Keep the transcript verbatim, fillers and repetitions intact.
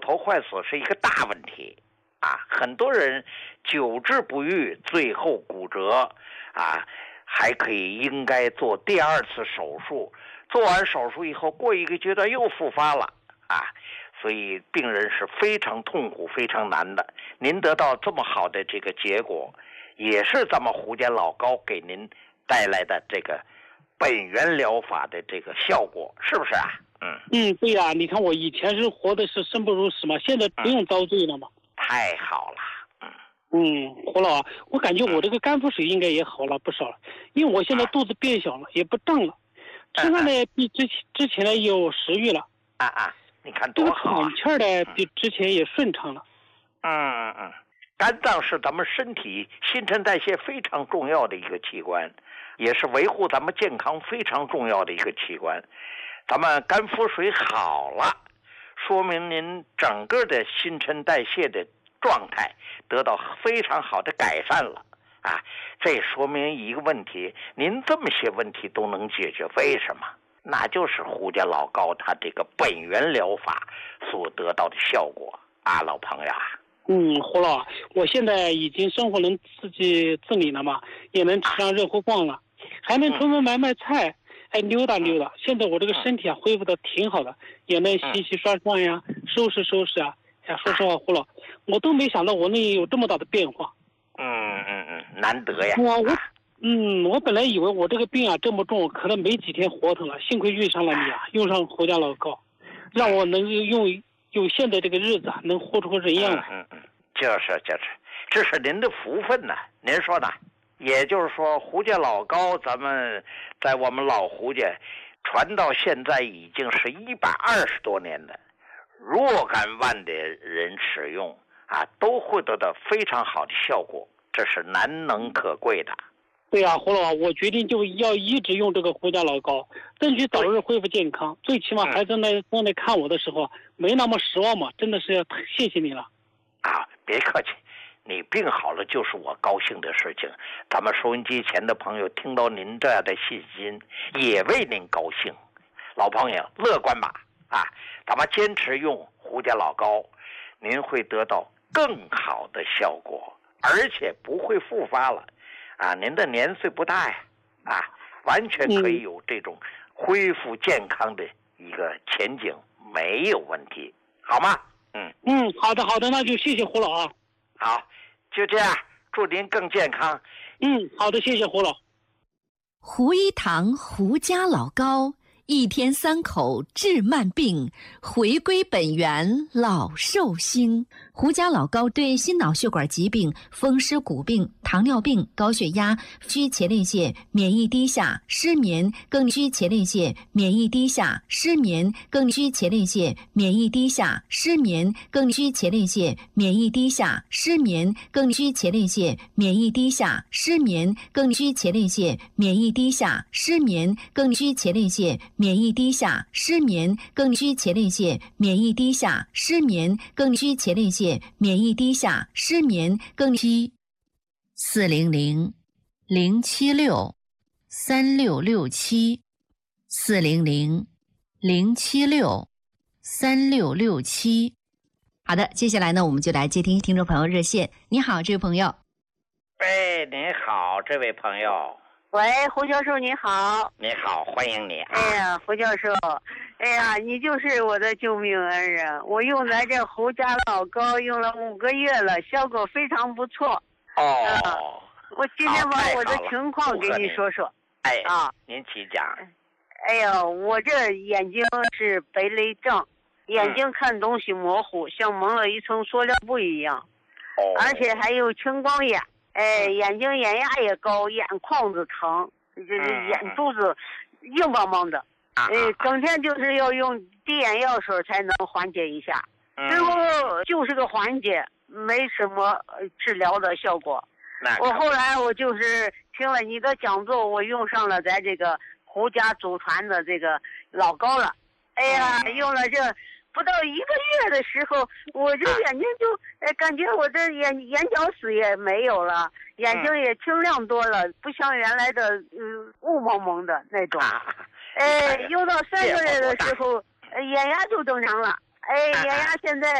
头坏死是一个大问题啊，很多人久治不愈，最后骨折啊，还可以应该做第二次手术，做完手术以后过一个阶段又复发了啊，所以病人是非常痛苦非常难的。您得到这么好的这个结果，也是咱们胡家老高给您带来的这个本源疗法的这个效果，是不是啊？嗯嗯，对呀、啊，你看我以前是活的是生不如死嘛，现在不用遭罪了嘛。 嗯、太好了。 嗯，胡老，我感觉我这个肝腹水应该也好了不少了，因为我现在肚子变小了，也不胀了，吃饭呢比之前之前呢有食欲了。 啊啊，你看多好啊！ 这个喘气儿呢比之前也顺畅了。 嗯嗯嗯，肝脏是咱们身体新陈代谢非常重要的一个器官，也是维护咱们健康非常重要的一个器官。咱们肝腹水好了，说明您整个的新陈代谢的状态得到非常好的改善了啊！这说明一个问题，您这么些问题都能解决，为什么？那就是胡家老高他这个本源疗法所得到的效果啊，老朋友啊。 嗯，胡老，我现在已经生活能自己自理了嘛，也能吃上热乎饭了，还能出门买买菜，嗯、哎溜达溜达。现在我这个身体啊恢复的挺好的，也能洗洗刷刷呀，收拾收拾啊。哎，说实话，胡老，我都没想到我能有这么大的变化。 嗯嗯嗯，难得呀。 我我嗯，我本来以为我这个病啊这么重，可能没几天活头了，幸亏遇上了你啊，用上胡家老高，让我能用有限的这个日子啊，能活出个人样来。 嗯嗯嗯，就是就是，这是您的福分呐、啊，您说呢？也就是说，胡家老高，咱们在我们老胡家传到现在已经是一百二十多年了。若干万的人使用啊，都会得到非常好的效果，这是难能可贵的。 对呀、啊，胡老，我决定就要一直用这个胡家老高，争取早日恢复健康。最起码孩子来在来看我的时候，没那么失望嘛，真的是要谢谢你了。 啊，别客气，你病好了就是我高兴的事情。咱们收音机前的朋友听到您这样的信心，也为您高兴。老朋友，乐观吧。啊，咱们坚持用胡家老高，您会得到更好的效果，而且不会复发了。啊，您的年岁不大呀，啊，完全可以有这种恢复健康的一个前景，没有问题，好吗？嗯嗯，好的好的，那就谢谢胡老啊。 好，就这样，祝您更健康。 嗯，好的，谢谢胡老。 胡一堂胡家老高。一天三口治慢病，回归本源老寿星。胡家老高对心脑血管疾病、风湿骨病、糖尿病、高血压、虚前列腺、免疫低下、失眠、更虚前列腺、免疫低下、失眠、更虚前列腺、免疫低下、失眠、更虚前列腺、免疫低下、失眠、更虚前列腺、免疫低下、失眠、更虚前列腺、免疫低下、失眠、更虚前列腺。免疫低下、失眠、更虚前列腺、免疫低下、失眠、更虚前列腺、免疫低下、失眠、更虚。四零零零七六三六六七，四零零零七六三六六七。好的，接下来呢，我们就来接听听众朋友热线。你好，这位朋友。 喂，您好，这位朋友。 喂，胡教授你好。 你好，欢迎你、啊。 哎呀，胡教授，哎呀，你就是我的救命恩人。我用咱这胡家老高用了五个月了，效果非常不错。 哦。 啊、我今天把我的情况给你说说。 哎啊， 您请讲。 哎呀，我这眼睛是白内障，眼睛看东西模糊，嗯、像蒙了一层塑料布一样。 哦。 而且还有青光眼。哎，眼睛眼压也高，眼眶子疼，就是眼珠子硬邦邦的，哎、嗯，整天就是要用滴眼药水才能缓解一下，最后就是个缓解，没什么治疗的效果。我后来我就是听了你的讲座，我用上了咱这个胡家祖传的这个老高了，哎呀，用了这。不到一个月的时候，我这眼睛就呃感觉我这眼眼角死也没有了，眼睛也清亮多了，不像原来的嗯雾蒙蒙的那种。哎，用到三个月的时候，眼压就正常了。哎，眼压现在